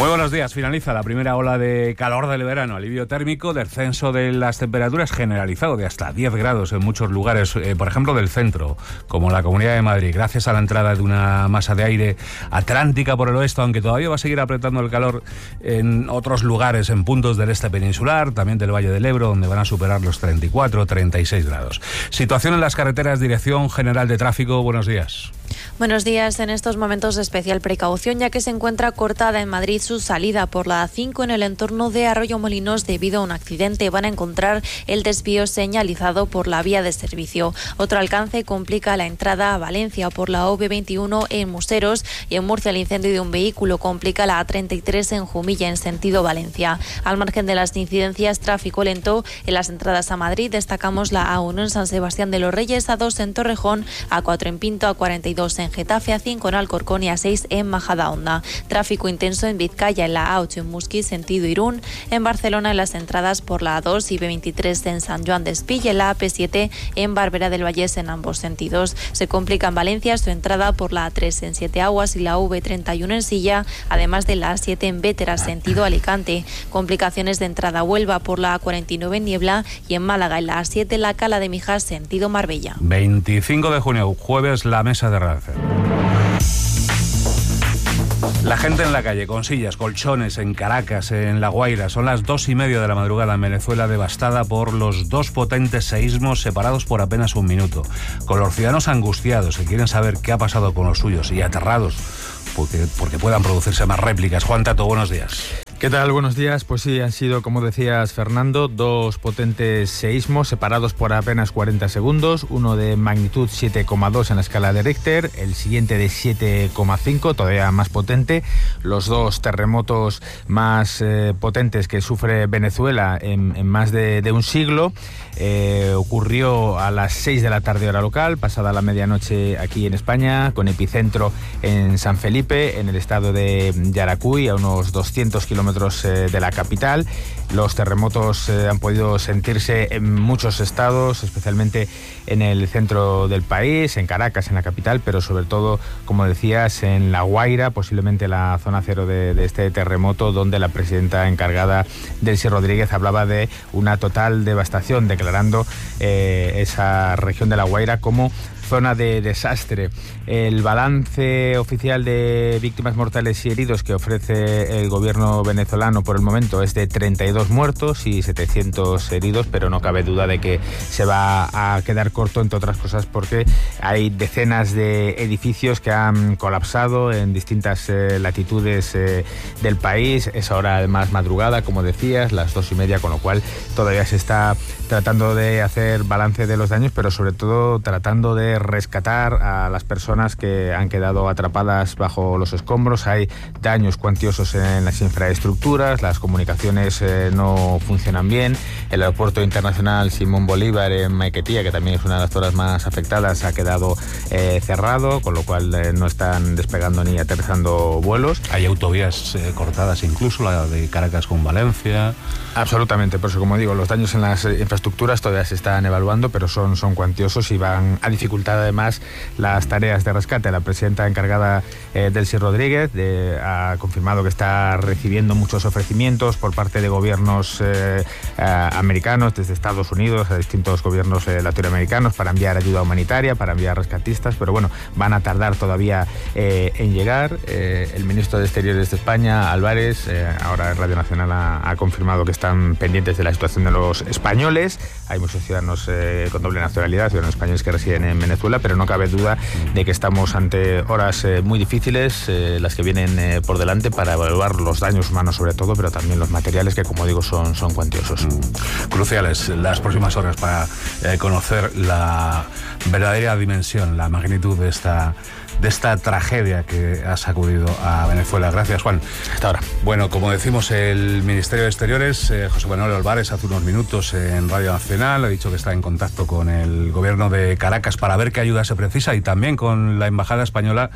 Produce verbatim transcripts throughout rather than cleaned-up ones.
Muy buenos días. Finaliza la primera ola de calor del verano. Alivio térmico, descenso de las temperaturas generalizado de hasta diez grados en muchos lugares, eh, por ejemplo del centro, como la Comunidad de Madrid, gracias a la entrada de una masa de aire atlántica por el oeste, aunque todavía va a seguir apretando el calor en otros lugares, en puntos del este peninsular, también del Valle del Ebro, donde van a superar los treinta y cuatro, treinta y seis grados. Situación en las carreteras, Dirección General de Tráfico. Buenos días. Buenos días. En estos momentos de especial precaución, ya que se encuentra cortada en Madrid su salida por la A cinco en el entorno de Arroyomolinos debido a un accidente. Van a encontrar el desvío señalizado por la vía de servicio. Otro alcance complica la entrada a Valencia por la O V veintiuno en Museros, y en Murcia el incendio de un vehículo complica la A treinta y tres en Jumilla en sentido Valencia. Al margen de las incidencias, tráfico lento en las entradas a Madrid. Destacamos la A uno en San Sebastián de los Reyes, A dos en Torrejón, A cuatro en Pinto, A cuarenta y dos en Getafe, A cinco en Alcorcón y A seis en Majadahonda. Tráfico intenso en Vizcaya en la A ocho en Musquis sentido Irún, en Barcelona en las entradas por la A dos y B veintitrés en San Joan d'Espí y en la A P siete en Barberá del Vallés en ambos sentidos. Se complica en Valencia su entrada por la A tres en Siete Aguas y la V treinta y uno en Silla, además de la A siete en Bétera sentido Alicante. Complicaciones de entrada a Huelva por la A cuarenta y nueve en Niebla y en Málaga en la A siete la Cala de Mijas sentido Marbella. veinticinco de junio, jueves, la mesa de redacción. La gente en la calle, con sillas, colchones, en Caracas, en La Guaira. Son las dos y media de la madrugada en Venezuela, devastada por los dos potentes seísmos separados por apenas un minuto. Con los ciudadanos angustiados que quieren saber qué ha pasado con los suyos y aterrados porque, porque puedan producirse más réplicas. Juan Tato, buenos días. ¿Qué tal? Buenos días. Pues sí, han sido, como decías, Fernando, dos potentes seísmos separados por apenas cuarenta segundos, uno de magnitud siete coma dos en la escala de Richter, el siguiente de siete coma cinco, todavía más potente. Los dos terremotos más eh, potentes que sufre Venezuela en, en más de, de un siglo. Eh, ocurrió a las seis de la tarde hora local, pasada la medianoche aquí en España, con epicentro en San Felipe, en el estado de Yaracuy, a unos doscientos kilómetros de la capital. Los terremotos eh, han podido sentirse en muchos estados, especialmente en el centro del país, en Caracas, en la capital, pero sobre todo, como decías, en La Guaira, posiblemente la zona cero de, de este terremoto, donde la presidenta encargada, Delcy Rodríguez, hablaba de una total devastación, declarando eh, esa región de La Guaira como zona de desastre. El balance oficial de víctimas mortales y heridos que ofrece el gobierno venezolano por el momento es de treinta y dos muertos y setecientos heridos, pero no cabe duda de que se va a quedar corto, entre otras cosas, porque hay decenas de edificios que han colapsado en distintas eh, latitudes eh, del país. Es ahora además madrugada, como decías, las dos y media, con lo cual todavía se está tratando de hacer balance de los daños, pero sobre todo tratando de rescatar a las personas que han quedado atrapadas bajo los escombros. Hay daños cuantiosos en las infraestructuras, las comunicaciones eh, no funcionan bien. El aeropuerto internacional Simón Bolívar en Maiquetía, que también es una de las zonas más afectadas, ha quedado eh, cerrado, con lo cual eh, no están despegando ni aterrizando vuelos. Hay autovías eh, cortadas, incluso la de Caracas con Valencia. Absolutamente, por eso, como digo, los daños en las infraestructuras todavía se están evaluando, pero son, son cuantiosos y van a dificultar además las tareas de rescate. La presidenta encargada, eh, Delcy Rodríguez, de, ha confirmado que está recibiendo muchos ofrecimientos por parte de gobiernos eh, eh, americanos, desde Estados Unidos a distintos gobiernos eh, latinoamericanos, para enviar ayuda humanitaria, para enviar rescatistas, pero bueno, van a tardar todavía eh, en llegar. Eh, el ministro de Exteriores de España, Álvarez, eh, ahora en Radio Nacional ha, ha confirmado que están pendientes de la situación de los españoles. Hay muchos ciudadanos eh, con doble nacionalidad, ciudadanos españoles que residen en Venezuela, pero no cabe duda de que estamos ante horas eh, muy difíciles, eh, las que vienen eh, por delante, para evaluar los daños humanos sobre todo, pero también los materiales, que, como digo, son, son cuantiosos. Mm. Cruciales las próximas horas para eh, conocer la verdadera dimensión, la magnitud de esta de esta tragedia que ha sacudido a Venezuela. Gracias, Juan. Hasta ahora. Bueno, como decimos, el Ministerio de Exteriores, eh, José Manuel Álvarez, hace unos minutos en Radio Nacional ha dicho que está en contacto con el gobierno de Caracas para ver qué ayuda se precisa, y también con la Embajada Española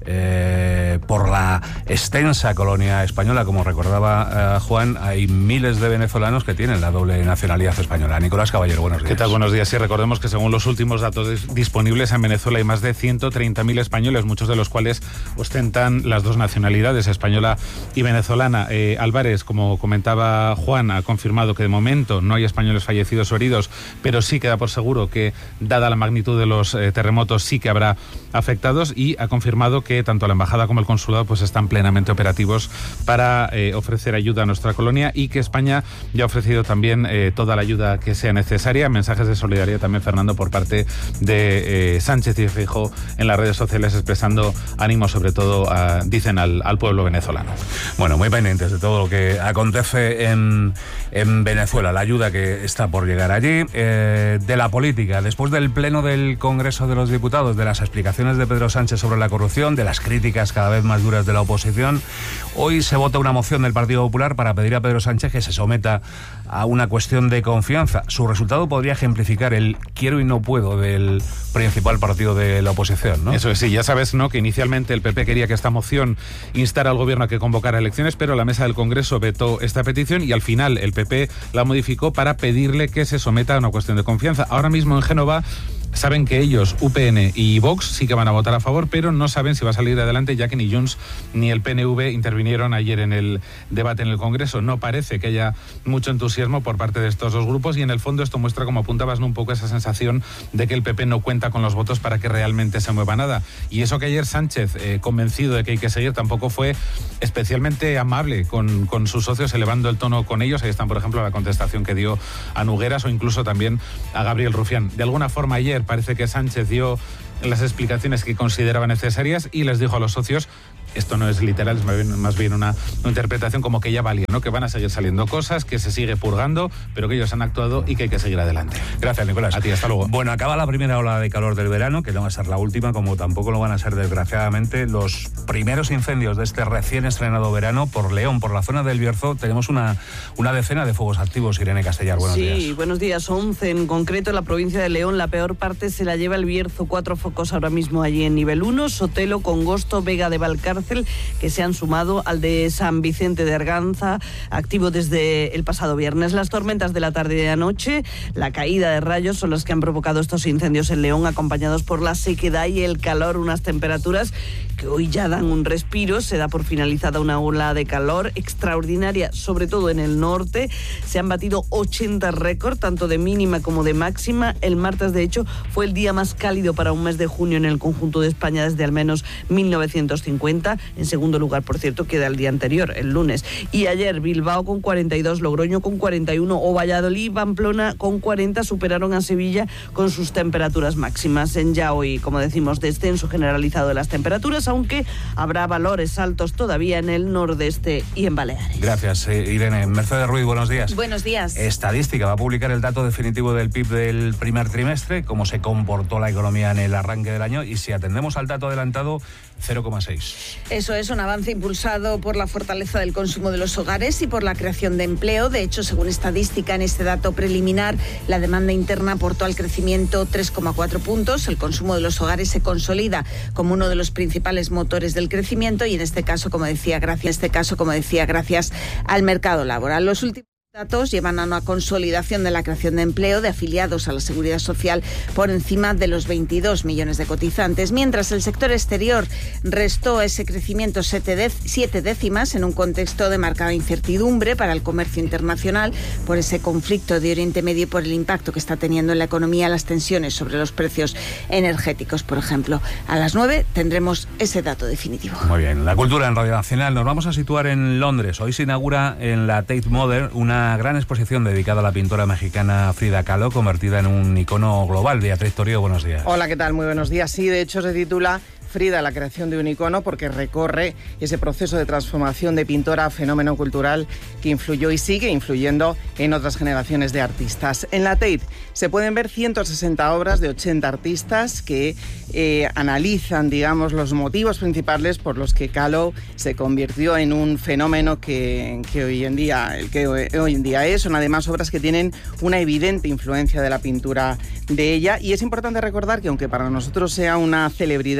eh, por la extensa colonia española, como recordaba eh, Juan, hay miles de venezolanos que tienen la doble nacionalidad española. Nicolás Caballero, buenos días. ¿Qué tal? Buenos días. Sí, recordemos que según los últimos datos disponibles en Venezuela hay más de ciento treinta mil españoles, muchos de los cuales ostentan las dos nacionalidades, española y venezolana. Eh, Álvarez, como comentaba Juan, ha confirmado que de momento no hay españoles fallecidos o heridos, pero sí queda por seguro que, dada la magnitud de los eh, terremotos, sí que habrá afectados, y ha confirmado que tanto la embajada como el consulado pues están plenamente operativos para eh, ofrecer ayuda a nuestra colonia, y que España ya ha ofrecido también eh, toda la ayuda que sea necesaria. Mensajes de solidaridad también, Fernando, por parte de eh, Sánchez y Feijóo en las redes sociales, expresando ánimo sobre todo, a, dicen, al, al pueblo venezolano. Bueno, muy pendientes de todo lo que acontece en, en Venezuela, la ayuda que está por llegar allí. Eh, de la política, después del pleno del Congreso de los Diputados, de las explicaciones de Pedro Sánchez sobre la corrupción, de las críticas cada vez más duras de la oposición, hoy se vota una moción del Partido Popular para pedir a Pedro Sánchez que se someta a una cuestión de confianza. Su resultado podría ejemplificar el quiero y no puedo del principal partido de la oposición, ¿no? Eso es, sí, ya sabes, ¿no?, que inicialmente el P P quería que esta moción instara al gobierno a que convocara elecciones, pero la mesa del Congreso vetó esta petición y al final el P P la modificó para pedirle que se someta a una cuestión de confianza. Ahora mismo en Génova saben que ellos, U P N y Vox, sí que van a votar a favor, pero no saben si va a salir adelante, ya que ni Junts ni el P N V intervinieron ayer en el debate en el Congreso. No parece que haya mucho entusiasmo por parte de estos dos grupos, y en el fondo esto muestra, como apuntabas, ¿no?, un poco esa sensación de que el P P no cuenta con los votos para que realmente se mueva nada. Y eso que ayer Sánchez, eh, convencido de que hay que seguir, tampoco fue especialmente amable con, con sus socios, elevando el tono con ellos. Ahí están, por ejemplo, la contestación que dio a Nogueras o incluso también a Gabriel Rufián. De alguna forma ayer parece que Sánchez dio las explicaciones que consideraba necesarias y les dijo a los socios, esto no es literal, es más bien, más bien una, una interpretación como que ya valía, ¿no?, que van a seguir saliendo cosas, que se sigue purgando, pero que ellos han actuado y que hay que seguir adelante. Gracias, Nicolás. A ti, hasta luego. Bueno, acaba la primera ola de calor del verano, que no va a ser la última, como tampoco lo van a ser, desgraciadamente, los primeros incendios de este recién estrenado verano por León, por la zona del Bierzo. Tenemos una, una decena de fuegos activos. Irene Castellar, buenos sí, días. Sí, buenos días. once en concreto en la provincia de León. La peor parte se la lleva el Bierzo. Cuatro focos ahora mismo allí en nivel uno. Sotelo, Congosto, Vega de Valcárcel, que se han sumado al de San Vicente de Arganza, activo desde el pasado viernes. Las tormentas de la tarde y de anoche, la caída de rayos, son las que han provocado estos incendios en León, acompañados por la sequedad y el calor, unas temperaturas que hoy ya dan un respiro. Se da por finalizada una ola de calor extraordinaria, sobre todo en el norte. Se han batido ochenta récords, tanto de mínima como de máxima. El martes, de hecho, fue el día más cálido para un mes de junio en el conjunto de España desde al menos mil novecientos cincuenta. En segundo lugar, por cierto, queda el día anterior, el lunes. Y ayer Bilbao con cuarenta y dos, Logroño con cuarenta y uno o Valladolid, Pamplona con cuarenta superaron a Sevilla con sus temperaturas máximas. En ya hoy, como decimos, descenso generalizado de las temperaturas, aunque habrá valores altos todavía en el nordeste y en Baleares. Gracias, eh, Irene. Mercedes Ruiz, buenos días. Buenos días. Estadística va a publicar el dato definitivo del P I B del primer trimestre, cómo se comportó la economía en el arranque del año, y si atendemos al dato adelantado, cero coma seis. Eso es un avance impulsado por la fortaleza del consumo de los hogares y por la creación de empleo. De hecho, según estadística, en este dato preliminar, la demanda interna aportó al crecimiento tres coma cuatro puntos. El consumo de los hogares se consolida como uno de los principales motores del crecimiento y en este caso, como decía, gracias, en este caso, como decía, gracias al mercado laboral. Los últimos datos llevan a una consolidación de la creación de empleo de afiliados a la Seguridad Social por encima de los veintidós millones de cotizantes, mientras el sector exterior restó ese crecimiento siete décimas en un contexto de marcada incertidumbre para el comercio internacional por ese conflicto de Oriente Medio y por el impacto que está teniendo en la economía las tensiones sobre los precios energéticos, por ejemplo. A las nueve tendremos ese dato definitivo. Muy bien, la cultura en Radio Nacional. Nos vamos a situar en Londres. Hoy se inaugura en la Tate Modern una gran exposición dedicada a la pintora mexicana Frida Kahlo, convertida en un icono global. Beatriz Torío, buenos días. Hola, ¿qué tal? Muy buenos días. Sí, de hecho se titula Frida, la creación de un icono, porque recorre ese proceso de transformación de pintora a fenómeno cultural que influyó y sigue influyendo en otras generaciones de artistas. En la Tate se pueden ver ciento sesenta obras de ochenta artistas que eh, analizan, digamos, los motivos principales por los que Kahlo se convirtió en un fenómeno que, que, hoy en día, el que hoy en día es. Son además obras que tienen una evidente influencia de la pintura de ella, y es importante recordar que aunque para nosotros sea una celebridad,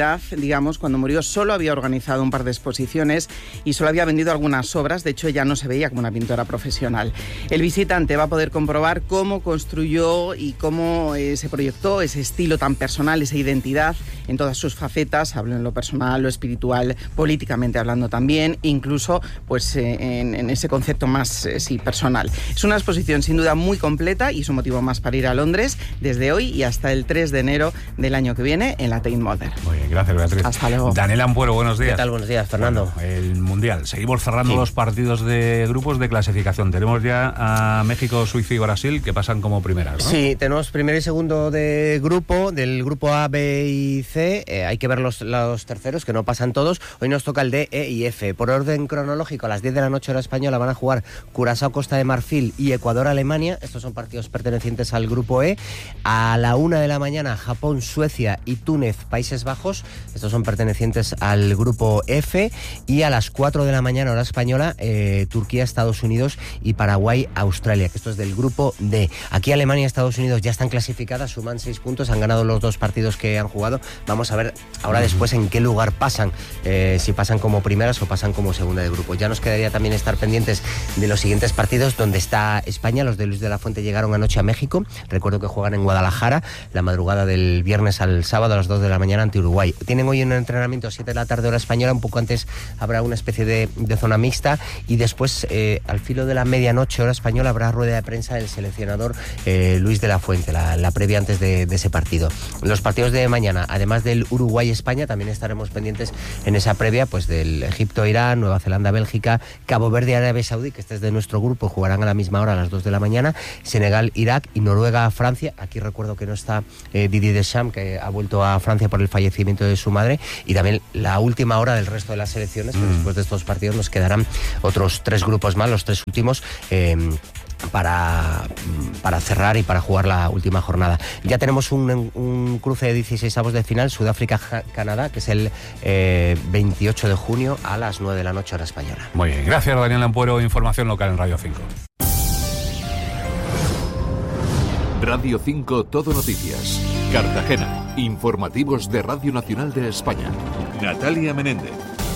digamos, cuando murió solo había organizado un par de exposiciones y solo había vendido algunas obras, de hecho ya no se veía como una pintora profesional. El visitante va a poder comprobar cómo construyó y cómo eh, se proyectó ese estilo tan personal, esa identidad en todas sus facetas, hablo en lo personal, lo espiritual, políticamente hablando también, incluso pues eh, en, en ese concepto más eh, sí, personal. Es una exposición sin duda muy completa y es un motivo más para ir a Londres desde hoy y hasta el tres de enero del año que viene en la Tate Modern. Muy bien, gracias Beatriz. Hasta luego. Daniel Ampuero, buenos días. ¿Qué tal? Buenos días, Fernando. Bueno, el Mundial. Seguimos cerrando sí. los partidos de grupos de clasificación. Tenemos ya a México, Suiza y Brasil que pasan como primeras, ¿no? Sí, tenemos primero y segundo de grupo, del grupo A, B y C. Eh, hay que ver los, los terceros, que no pasan todos. Hoy nos toca el D, E y F. Por orden cronológico, a las diez de la noche hora española van a jugar Curazao, Costa de Marfil y Ecuador, Alemania. Estos son partidos pertenecientes al grupo E. A la una de la mañana, Japón, Suecia y Túnez, Países Bajos. Estos son pertenecientes al grupo F. Y a las cuatro de la mañana hora española, eh, Turquía, Estados Unidos y Paraguay, Australia, que esto es del grupo D. Aquí Alemania y Estados Unidos ya están clasificadas, suman seis puntos, han ganado los dos partidos que han jugado. Vamos a ver ahora después en qué lugar pasan, eh, si pasan como primeras o pasan como segunda de grupo. Ya nos quedaría también estar pendientes de los siguientes partidos donde está España. Los de Luis de la Fuente llegaron anoche a México. Recuerdo que juegan en Guadalajara la madrugada del viernes al sábado a las dos de la mañana ante Uruguay. Tienen hoy un entrenamiento a siete de la tarde hora española, un poco antes habrá una especie de, de zona mixta y después eh, al filo de la medianoche hora española habrá rueda de prensa del seleccionador eh, Luis de la Fuente, la, la previa antes de, de ese partido. Los partidos de mañana, además del Uruguay-España, también estaremos pendientes en esa previa pues del Egipto-Irán, Nueva Zelanda-Bélgica, Cabo Verde-Arabia Saudí, que este es de nuestro grupo, jugarán a la misma hora a las dos de la mañana, Senegal-Irak y Noruega-Francia. Aquí recuerdo que no está eh, Didier Deschamps, que ha vuelto a Francia por el fallecimiento de su madre, y también la última hora del resto de las selecciones, que mm. después de estos partidos nos quedarán otros tres grupos más, los tres últimos, eh, para, para cerrar y para jugar la última jornada. Ya tenemos un, un cruce de dieciseisavos de final, Sudáfrica-Canadá, que es el eh, veintiocho de junio a las nueve de la noche hora española. Muy bien, gracias Daniel Ampuero, información local en Radio cinco. Radio cinco Todo Noticias. Cartagena. Informativos de Radio Nacional de España. Natalia Menéndez.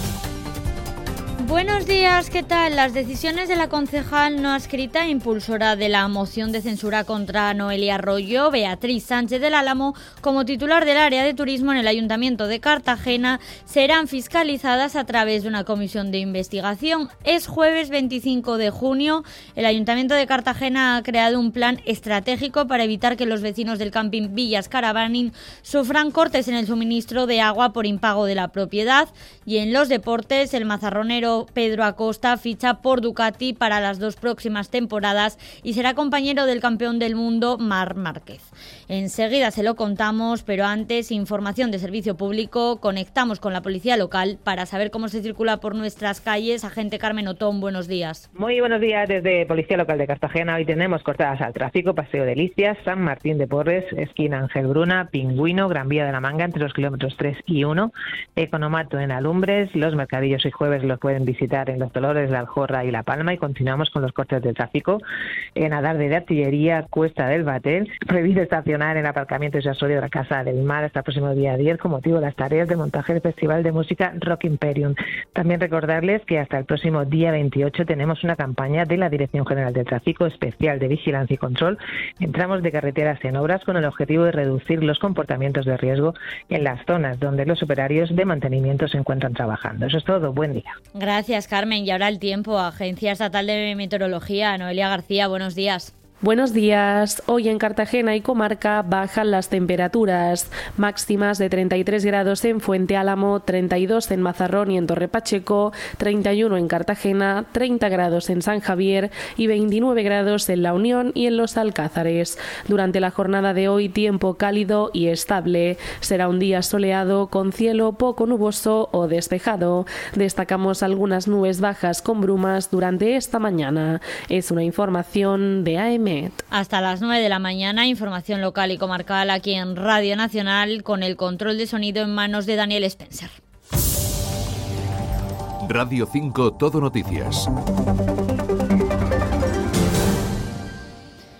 Buenos días, ¿qué tal? Las decisiones de la concejal no adscrita impulsora de la moción de censura contra Noelia Arroyo, Beatriz Sánchez del Álamo, como titular del área de turismo en el Ayuntamiento de Cartagena, serán fiscalizadas a través de una comisión de investigación. Es jueves veinticinco de junio. El Ayuntamiento de Cartagena ha creado un plan estratégico para evitar que los vecinos del camping Villas Caravaning sufran cortes en el suministro de agua por impago de la propiedad. Y en los deportes, el mazarronero Pedro Acosta ficha por Ducati para las dos próximas temporadas y será compañero del campeón del mundo Marc Márquez. Enseguida se lo contamos, pero antes, información de servicio público. Conectamos con la policía local para saber cómo se circula por nuestras calles. Agente Carmen Otón, buenos días. Muy buenos días desde Policía Local de Cartagena. Hoy tenemos cortadas al tráfico, Paseo de Licias, San Martín de Porres, esquina Ángel Bruna, Pingüino, Gran Vía de la Manga entre los kilómetros tres y uno, Economato en Alumbres. Los mercadillos y jueves los pueden visitar en Los Dolores, La Aljorra y La Palma, y continuamos con los cortes del tráfico en Adarve de Artillería, Cuesta del Batel. Prohibido estacionar en aparcamiento y asorio de la Casa del Mar hasta el próximo día diez con motivo de las tareas de montaje del Festival de Música Rock Imperium. También recordarles que hasta el próximo día veintiocho tenemos una campaña de la Dirección General de Tráfico especial de vigilancia y control en tramos de carreteras en obras con el objetivo de reducir los comportamientos de riesgo en las zonas donde los operarios de mantenimiento se encuentran trabajando. Eso es todo. Buen día. Gracias, Carmen. Y ahora el tiempo. Agencia Estatal de Meteorología, Noelia García, buenos días. Buenos días. Hoy en Cartagena y comarca bajan las temperaturas, máximas de treinta y tres grados en Fuente Álamo, treinta y dos en Mazarrón y en Torre Pacheco, treinta y uno en Cartagena, treinta grados en San Javier y veintinueve grados en La Unión y en Los Alcázares. Durante la jornada de hoy, tiempo cálido y estable. Será un día soleado con cielo poco nuboso o despejado. Destacamos algunas nubes bajas con brumas durante esta mañana. Es una información de A M. Hasta las nueve de la mañana, información local y comarcal aquí en Radio Nacional, con el control de sonido en manos de Daniel Spencer. Radio cinco Todo Noticias.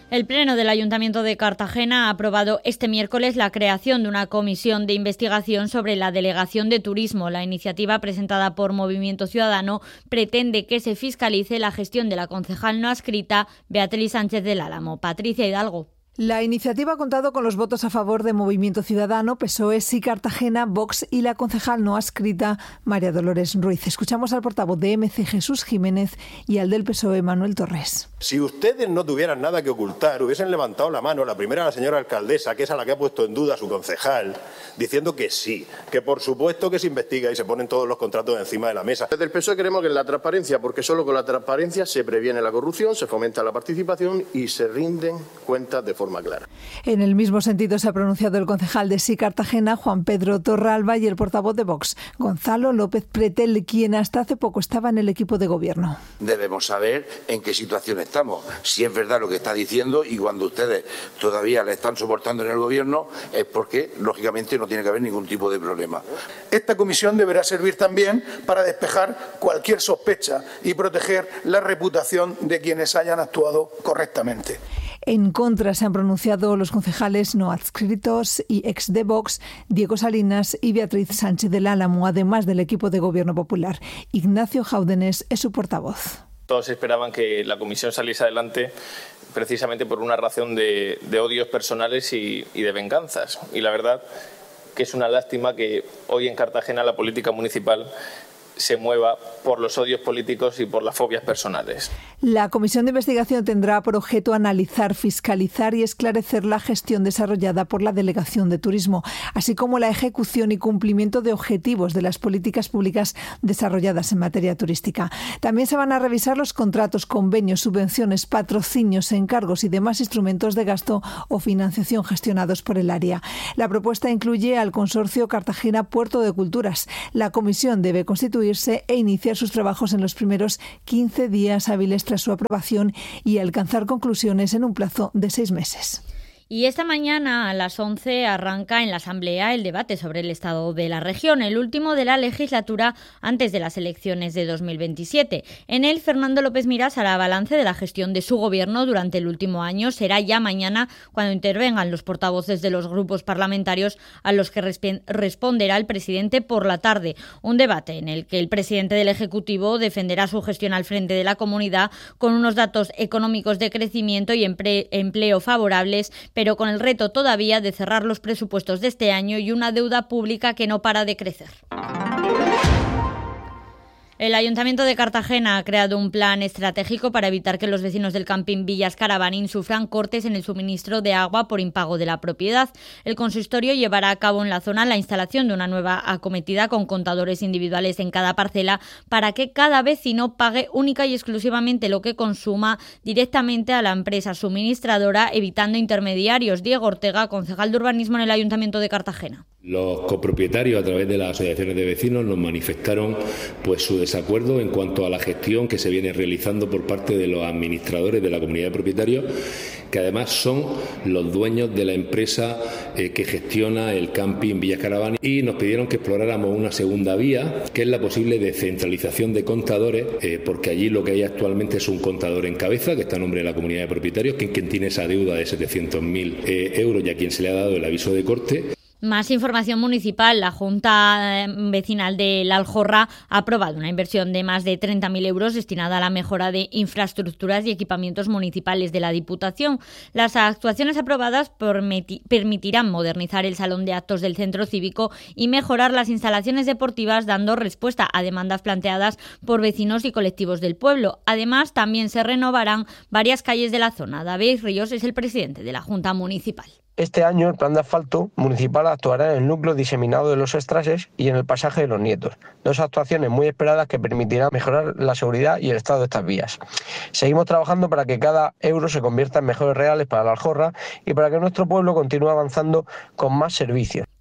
El Pleno del Ayuntamiento de Cartagena ha aprobado este miércoles la creación de una comisión de investigación sobre la delegación de turismo. La iniciativa presentada por Movimiento Ciudadano pretende que se fiscalice la gestión de la concejal no adscrita Beatriz Sánchez del Álamo. Patricia Hidalgo. La iniciativa ha contado con los votos a favor de Movimiento Ciudadano, P S O E, Sí Cartagena, Vox y la concejal no adscrita María Dolores Ruiz. Escuchamos al portavoz de M C, Jesús Jiménez, y al del P S O E, Manuel Torres. Si ustedes no tuvieran nada que ocultar, hubiesen levantado la mano, la primera la señora alcaldesa, que es a la que ha puesto en duda a su concejal, diciendo que sí, que por supuesto que se investiga y se ponen todos los contratos encima de la mesa. Desde el P S O E queremos que en la transparencia, porque solo con la transparencia se previene la corrupción, se fomenta la participación y se rinden cuentas de forma clara. En el mismo sentido se ha pronunciado el concejal de Sí Cartagena, Juan Pedro Torralba, y el portavoz de Vox, Gonzalo López Pretel, quien hasta hace poco estaba en el equipo de gobierno. Debemos saber en qué situación estamos, si es verdad lo que está diciendo, y cuando ustedes todavía le están soportando en el gobierno es porque, lógicamente, no tiene que haber ningún tipo de problema. Esta comisión deberá servir también para despejar cualquier sospecha y proteger la reputación de quienes hayan actuado correctamente. En contra se han pronunciado los concejales no adscritos y ex de Vox, Diego Salinas y Beatriz Sánchez del Álamo, además del equipo de Gobierno Popular. Ignacio Jáudenes es su portavoz. Todos esperaban que la comisión saliese adelante precisamente por una razón de, de odios personales y, y de venganzas. Y la verdad que es una lástima que hoy en Cartagena la política municipal se mueva por los odios políticos y por las fobias personales. La comisión de investigación tendrá por objeto analizar, fiscalizar y esclarecer la gestión desarrollada por la Delegación de Turismo, así como la ejecución y cumplimiento de objetivos de las políticas públicas desarrolladas en materia turística. También se van a revisar los contratos, convenios, subvenciones, patrocinios, encargos y demás instrumentos de gasto o financiación gestionados por el área. La propuesta incluye al consorcio Cartagena Puerto de Culturas. La comisión debe constituir e iniciar sus trabajos en los primeros quince días hábiles tras su aprobación y alcanzar conclusiones en un plazo de seis meses. Y esta mañana a las once arranca en la Asamblea el debate sobre el estado de la región, el último de la legislatura antes de las elecciones de dos mil veintisiete. En él, Fernando López Miras hará balance de la gestión de su gobierno durante el último año. Será ya mañana cuando intervengan los portavoces de los grupos parlamentarios, a los que resp- responderá el presidente por la tarde. Un debate en el que el presidente del Ejecutivo defenderá su gestión al frente de la comunidad con unos datos económicos de crecimiento y empre- empleo favorables, pero con el reto todavía de cerrar los presupuestos de este año y una deuda pública que no para de crecer. El Ayuntamiento de Cartagena ha creado un plan estratégico para evitar que los vecinos del camping Villas Caravanín sufran cortes en el suministro de agua por impago de la propiedad. El consistorio llevará a cabo en la zona la instalación de una nueva acometida con contadores individuales en cada parcela para que cada vecino pague única y exclusivamente lo que consuma directamente a la empresa suministradora, evitando intermediarios. Diego Ortega, concejal de urbanismo en el Ayuntamiento de Cartagena. Los copropietarios, a través de las asociaciones de vecinos, nos manifestaron pues su desacuerdo en cuanto a la gestión que se viene realizando por parte de los administradores de la comunidad de propietarios, que además son los dueños de la empresa eh, que gestiona el camping Villas Caravanín, y nos pidieron que exploráramos una segunda vía, que es la posible descentralización de contadores, eh, porque allí lo que hay actualmente es un contador en cabeza, que está a nombre de la comunidad de propietarios, quien, quien tiene esa deuda de setecientos mil eh, euros y a quien se le ha dado el aviso de corte. Más información municipal. La Junta Vecinal de La Aljorra ha aprobado una inversión de más de treinta mil euros destinada a la mejora de infraestructuras y equipamientos municipales de la Diputación. Las actuaciones aprobadas permitirán modernizar el salón de actos del centro cívico y mejorar las instalaciones deportivas, dando respuesta a demandas planteadas por vecinos y colectivos del pueblo. Además, también se renovarán varias calles de la zona. David Ríos es el presidente de la Junta Municipal. Este año el plan de asfalto municipal actuará en el núcleo diseminado de los Estrases y en el pasaje de los Nietos, dos actuaciones muy esperadas que permitirán mejorar la seguridad y el estado de estas vías. Seguimos trabajando para que cada euro se convierta en mejores reales para la Aljorra y para que nuestro pueblo continúe avanzando con más servicios.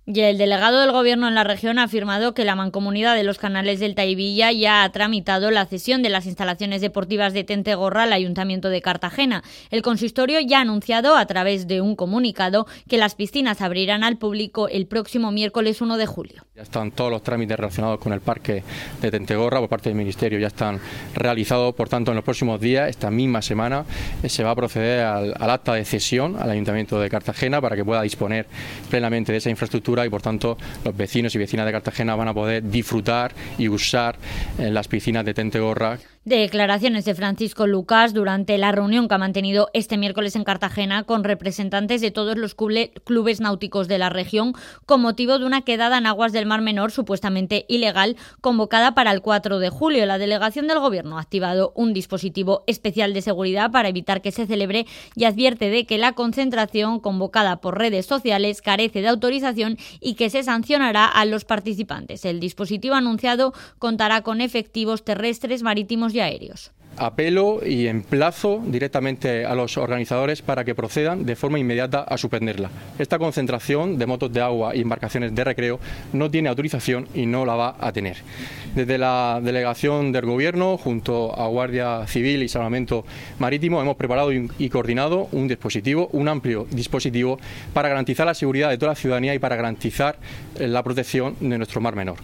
Y el delegado del Gobierno en la región ha afirmado que la Mancomunidad de los Canales del Taivilla ya ha tramitado la cesión de las instalaciones deportivas de Tentegorra al Ayuntamiento de Cartagena. El consistorio ya ha anunciado a través de un comunicado que las piscinas abrirán al público el próximo miércoles uno de julio. Ya están todos los trámites relacionados con el parque de Tentegorra por parte del Ministerio, ya están realizados, por tanto en los próximos días, esta misma semana, se va a proceder al, al acta de cesión al Ayuntamiento de Cartagena para que pueda disponer plenamente de esa infraestructura y por tanto los vecinos y vecinas de Cartagena van a poder disfrutar y usar eh, las piscinas de Tentegorra. Declaraciones de Francisco Lucas durante la reunión que ha mantenido este miércoles en Cartagena con representantes de todos los clubes náuticos de la región con motivo de una quedada en aguas del Mar Menor supuestamente ilegal convocada para el cuatro de julio. La delegación del Gobierno ha activado un dispositivo especial de seguridad para evitar que se celebre y advierte de que la concentración convocada por redes sociales carece de autorización y que se sancionará a los participantes. El dispositivo anunciado contará con efectivos terrestres, marítimos y aéreos. Apelo y emplazo directamente a los organizadores para que procedan de forma inmediata a suspenderla. Esta concentración de motos de agua y embarcaciones de recreo no tiene autorización y no la va a tener. Desde la delegación del Gobierno, junto a Guardia Civil y Salvamento Marítimo, hemos preparado y coordinado un dispositivo, un amplio dispositivo, para garantizar la seguridad de toda la ciudadanía y para garantizar la protección de nuestro Mar Menor.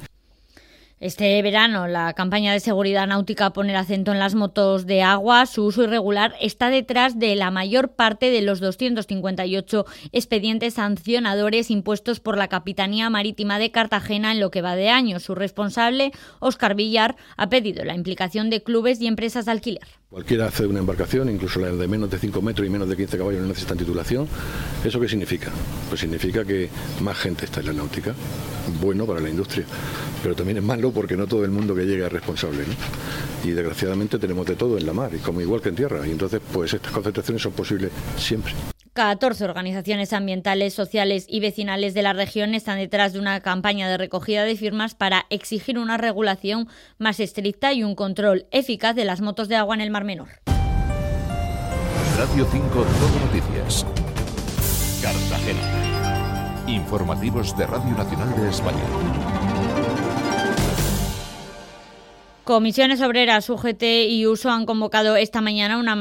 Este verano, la campaña de seguridad náutica pone el acento en las motos de agua. Su uso irregular está detrás de la mayor parte de los doscientos cincuenta y ocho expedientes sancionadores impuestos por la Capitanía Marítima de Cartagena en lo que va de año. Su responsable, Óscar Villar, ha pedido la implicación de clubes y empresas de alquiler. Cualquiera hace una embarcación, incluso la de menos de cinco metros y menos de quince caballos, no necesitan titulación. ¿Eso qué significa? Pues significa que más gente está en la náutica, bueno para la industria, pero también es malo porque no todo el mundo que llega es responsable, ¿no? Y desgraciadamente tenemos de todo en la mar, y como igual que en tierra, y entonces pues estas concentraciones son posibles siempre. catorce organizaciones ambientales, sociales y vecinales de la región están detrás de una campaña de recogida de firmas para exigir una regulación más estricta y un control eficaz de las motos de agua en el Mar Menor. Radio cinco Todo Noticias. Cartagena. Informativos de Radio Nacional de España. Comisiones Obreras, U G T y Uso han convocado esta mañana una